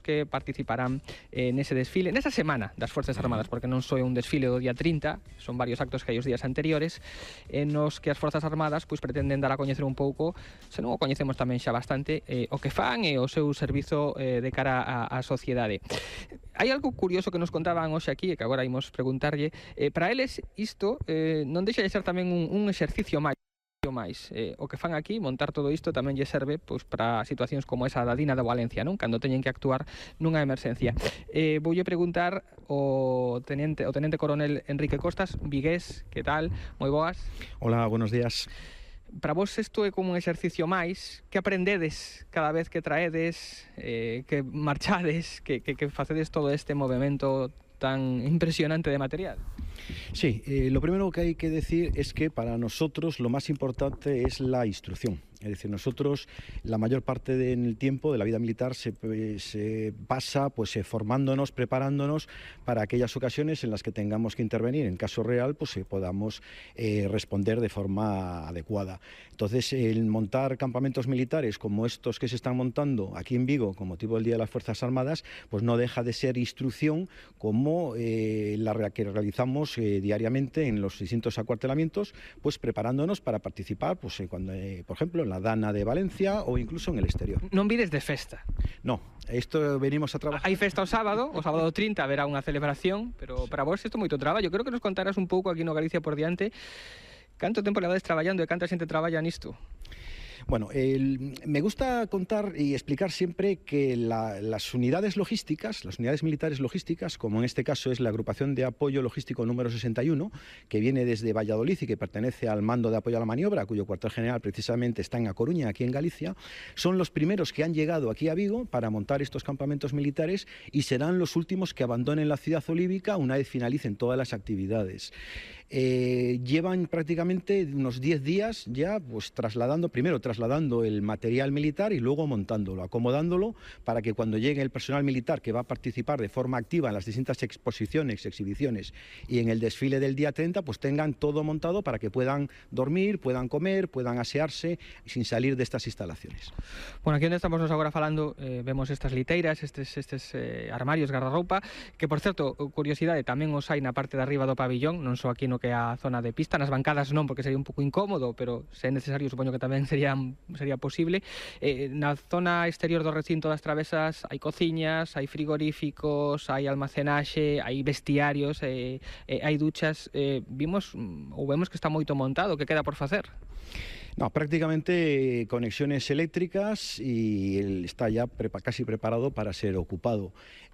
que participarán nese desfile, nesa semana das Forzas Armadas, porque non só é un desfile do día 30, son varios actos que hai os días anteriores, nos que as Forzas Armadas pois pretenden dar a coñecer un pouco, se non o coñecemos tamén xa bastante, o que fan e o seu servizo de cara á sociedade. Hai algo curioso que nos contaban hoxe aquí, e que agora imos preguntarlle. Para eles isto non deixa de ser tamén un exercicio máis. O que fan aquí, montar todo isto, tamén lle serve pois, para situacións como esa da Dina de Valencia, non? Cando teñen que actuar nunha emerxencia. Voulle preguntar o tenente coronel Enrique Costas, vigués, que tal? Moi boas. Hola, buenos días. Para vos isto é como un exercicio máis? Que aprendedes cada vez que traedes, que marchades, que facedes todo este movimento tan impresionante de material? Sí, lo primero que hay que decir es que para nosotros lo más importante es la instrucción. Es decir, nosotros la mayor parte del tiempo de la vida militar se pasa pues, formándonos, preparándonos para aquellas ocasiones en las que tengamos que intervenir. En caso real, pues podamos responder de forma adecuada. Entonces, el montar campamentos militares como estos que se están montando aquí en Vigo con motivo del Día de las Fuerzas Armadas, pues no deja de ser instrucción como la que realizamos diariamente en los distintos acuartelamientos, pues preparándonos para participar, pues cuando, por ejemplo, en la Dana de Valencia ou incluso en el exterior. Non vides de festa? No, isto venimos a trabajar. Hai festa o sábado 30 haberá unha celebración, pero para vos isto é moito traballo. Creo que nos contarás un pouco aquí no Galicia por diante. Canto tempo levades traballando e canta xente traballa nisto? Bueno, me gusta contar y explicar siempre que las unidades logísticas, las unidades militares logísticas, como en este caso es la Agrupación de Apoyo Logístico número 61, que viene desde Valladolid y que pertenece al Mando de Apoyo a la Maniobra, cuyo cuartel general precisamente está en A Coruña, aquí en Galicia, son los primeros que han llegado aquí a Vigo para montar estos campamentos militares y serán los últimos que abandonen la ciudad olívica una vez finalicen todas las actividades. Llevan prácticamente unos 10 días ya pues trasladando el material militar y luego montándolo, acomodándolo para que cuando llegue el personal militar que va a participar de forma activa en las distintas exposiciones, exhibiciones y en el desfile del día 30, pues tengan todo montado para que puedan dormir, puedan comer, puedan asearse sin salir de estas instalaciones. Bueno, aquí onde estamos nos agora falando vemos estas liteiras, estes armarios gardarroupa, que por certo, curiosidade, tamén os hai na parte de arriba do pabillón, non só aquí no que é a zona de pista, nas bancadas non, porque sería un pouco incómodo, pero se é necesario, supoño que tamén sería posible. Na zona exterior do recinto das travesas hai cociñas, hai frigoríficos, hai almacenaxe, hai vestiarios, hai duchas. Vemos que está moito montado, que queda por facer? No, prácticamente conexiones eléctricas y está ya casi preparado para ser ocupado.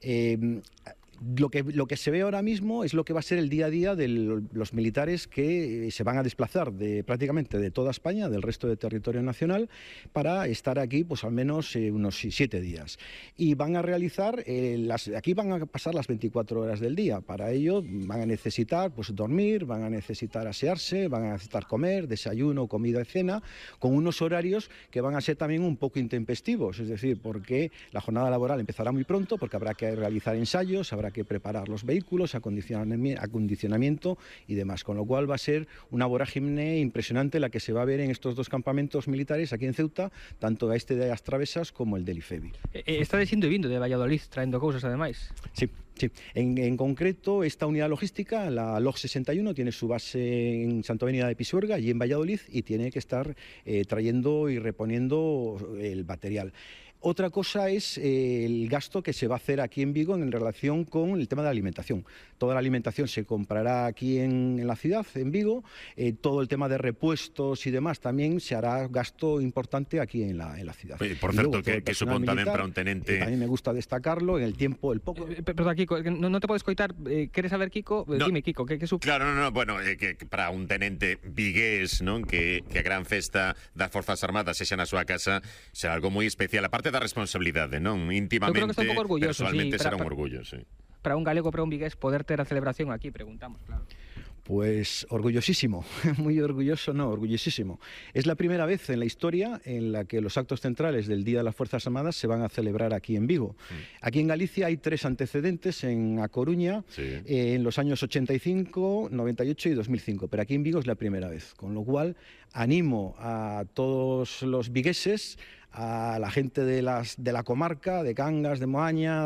Lo que se ve ahora mismo es lo que va a ser el día a día de los militares que se van a desplazar prácticamente de toda España, del resto del territorio nacional, para estar aquí pues al menos unos 7 días. Y van a realizar, aquí van a pasar las 24 horas del día. Para ello van a necesitar pues dormir, van a necesitar asearse, van a necesitar comer, desayuno, comida y cena, con unos horarios que van a ser también un poco intempestivos, es decir, porque la jornada laboral empezará muy pronto, porque habrá que realizar ensayos, habrá que preparar los vehículos, acondicionamiento y demás, con lo cual va a ser una vorágine impresionante la que se va a ver en estos dos campamentos militares aquí en Ceuta, tanto este de las Travesas como el del IFEBI. Está indo e vindo de Valladolid, traendo cousas ademais. Sí. Sí, en concreto esta unidad logística, la LOG 61, tiene su base en Santa Avenida de Pisuerga, allí en Valladolid, y tiene que estar trayendo y reponiendo el material. Otra cosa es el gasto que se va a hacer aquí en Vigo en relación con el tema de la alimentación. Toda la alimentación se comprará aquí en la ciudad, en Vigo. Todo el tema de repuestos y demás también se hará gasto importante aquí en la ciudad. Por cierto, que supón tamén para un tenente... A mí me gusta destacarlo en el tiempo, el poco... Perdón, Kiko, no te podes coitar. Queres saber, Kiko? No. Dime, Kiko, que supón? Claro, bueno, que para un tenente vigués, non? Que a gran festa das Forzas Armadas sexa na súa casa será algo moi especial. Aparte da responsabilidade, non? Íntimamente, eu creo que está un pouco orgulloso, personalmente sí, será un orgullo, sí. Para un galego, para un vigués, poder ter a celebración aquí, preguntamos, claro. Pues orgullosísimo, muy orgulloso, no, orgullosísimo. Es la primera vez en la historia en la que los actos centrales del Día de las Fuerzas Armadas se van a celebrar aquí en Vigo. Aquí en Galicia hay 3 antecedentes, en A Coruña, en los años 85, 98 y 2005, pero aquí en Vigo es la primera vez, con lo cual animo a todos los vigueses, a la gente de la comarca, de Cangas, de Moaña,